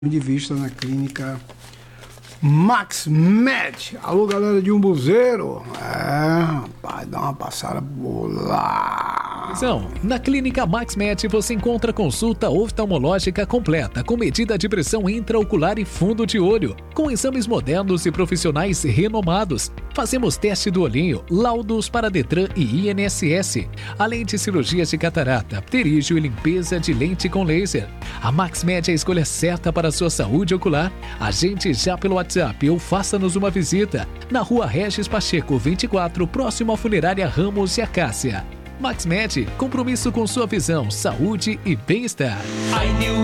de vista na clínica MaxMed. Alô, galera de Umbuzeiro. Rapaz, dá uma passada por lá. Na Clínica MaxMed você encontra consulta oftalmológica completa, com medida de pressão intraocular e fundo de olho, com exames modernos e profissionais renomados. Fazemos teste do olhinho, laudos para Detran e INSS, além de cirurgias de catarata, pterígio e limpeza de lente com laser. A MaxMed é a escolha certa para a sua saúde ocular. Agende já pelo WhatsApp ou faça-nos uma visita na Rua Regis Pacheco 24, próximo à Funerária Ramos e Acácia. MaxMed, compromisso com sua visão, saúde e bem-estar.